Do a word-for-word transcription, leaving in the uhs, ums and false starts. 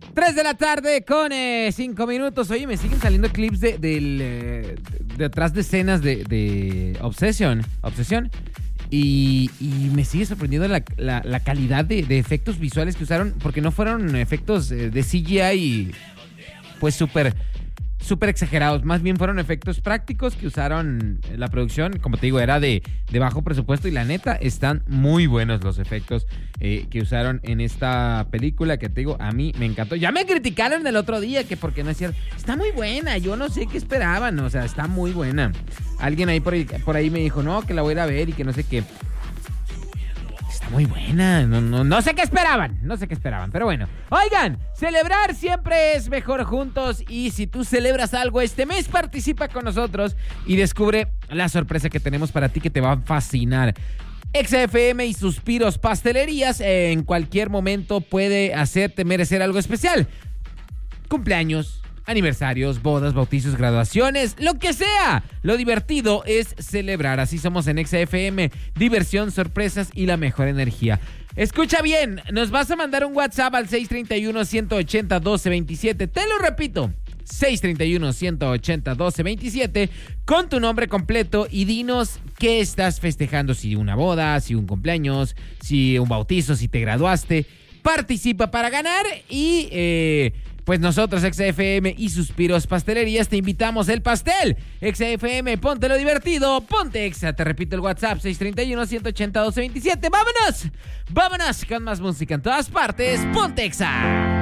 tres de la tarde con eh, cinco minutos. Oye, me siguen saliendo clips de, del, eh, de atrás de escenas de, de Obsession. Obsesión. Y, y me sigue sorprendiendo la, la, la calidad de, de efectos visuales que usaron, porque no fueron efectos eh, de C G I pues súper súper exagerados, más bien fueron efectos prácticos que usaron la producción. Como te digo, era de, de bajo presupuesto y la neta están muy buenos los efectos eh, que usaron en esta película, que te digo, a mí me encantó. Ya me criticaron el otro día que porque no es cierto. Está muy buena, yo no sé qué esperaban, o sea, está muy buena. Alguien ahí por ahí, por ahí me dijo, no, que la voy a ir a ver y que no sé qué. Está muy buena, no, no, no sé qué esperaban, no sé qué esperaban, pero bueno. Oigan, celebrar siempre es mejor juntos, y si tú celebras algo este mes, participa con nosotros y descubre la sorpresa que tenemos para ti que te va a fascinar. Exa F M y Suspiros Pastelerías eh, en cualquier momento puede hacerte merecer algo especial. Cumpleaños, aniversarios, bodas, bautizos, graduaciones, lo que sea. Lo divertido es celebrar. Así somos en Exa F M. Diversión, sorpresas y la mejor energía. Escucha bien, nos vas a mandar un WhatsApp al seis tres uno, uno ocho cero, uno dos dos siete. Te lo repito, seis tres uno, uno ocho cero, uno dos dos siete, con tu nombre completo y dinos qué estás festejando. Si una boda, si un cumpleaños, si un bautizo, si te graduaste. Participa para ganar y... Eh, Pues nosotros, Exa F M y Suspiros Pastelerías, te invitamos el pastel. Exa F M, ponte lo divertido, ponte Exa. Te repito el WhatsApp, seis tres uno, uno ocho cero, uno dos dos siete. ¡Vámonos! ¡Vámonos! Con más música en todas partes, ponte Exa.